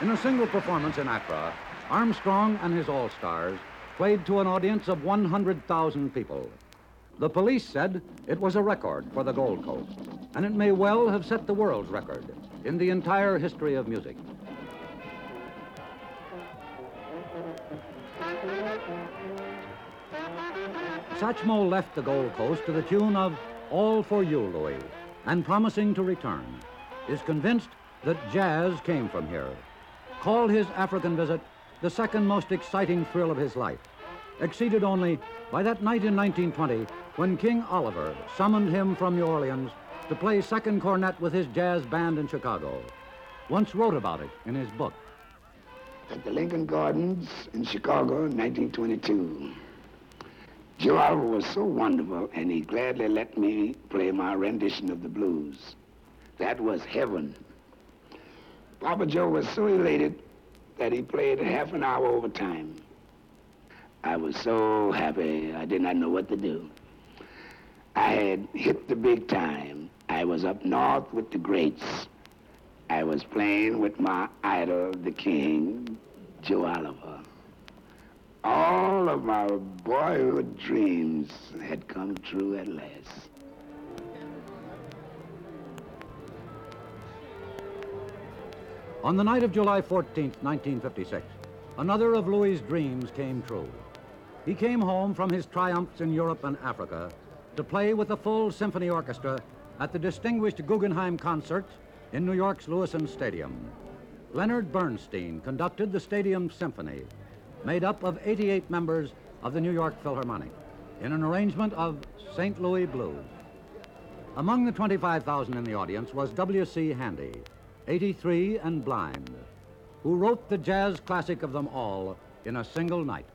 In a single performance in Accra, Armstrong and his All-Stars played to an audience of 100,000 people. The police said it was a record for the Gold Coast, and it may well have set the world's record in the entire history of music. Satchmo left the Gold Coast to the tune of All for You, Louie, and promising to return, is convinced that jazz came from here. Called his African visit the second most exciting thrill of his life, exceeded only by that night in 1920 when King Oliver summoned him from New Orleans to play second cornet with his jazz band in Chicago. Once wrote about it in his book. At the Lincoln Gardens in Chicago in 1922, Joe Oliver was so wonderful, and he gladly let me play my rendition of the blues. That was heaven. Papa Joe was so elated that he played half an hour overtime. I was so happy, I did not know what to do. I had hit the big time. I was up north with the greats. I was playing with my idol, the king, Joe Oliver. All of my boyhood dreams had come true at last. On the night of July 14th, 1956, another of Louis's dreams came true. He came home from his triumphs in Europe and Africa to play with the full symphony orchestra at the distinguished Guggenheim concert in New York's Lewisohn Stadium. Leonard Bernstein conducted the stadium symphony, made up of 88 members of the New York Philharmonic, in an arrangement of St. Louis blues. Among the 25,000 in the audience was W.C. Handy, 83 and blind, who wrote the jazz classic of them all in a single night.